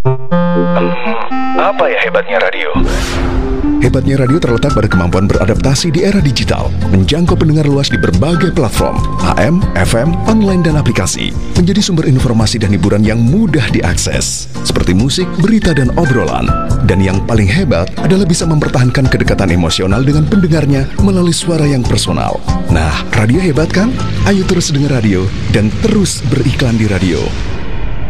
Apa ya hebatnya radio? Hebatnya radio terletak pada kemampuan beradaptasi di era digital, menjangkau pendengar luas di berbagai platform, AM, FM, online, dan aplikasi, menjadi sumber informasi dan hiburan yang mudah diakses, seperti musik, berita, dan obrolan. Dan yang paling hebat adalah bisa mempertahankan kedekatan emosional dengan pendengarnya melalui suara yang personal. Nah, radio hebat kan? Ayo terus dengar radio dan terus beriklan di radio.